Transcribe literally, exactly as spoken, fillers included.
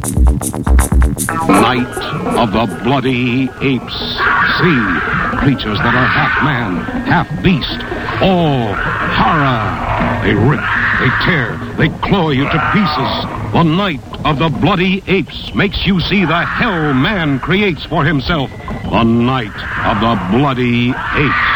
Night of the Bloody Apes. See, creatures that are half man, half beast, all horror. They rip, they tear, they claw you to pieces. The Night of the Bloody Apes makes you see the hell man creates for himself. The Night of the Bloody Apes.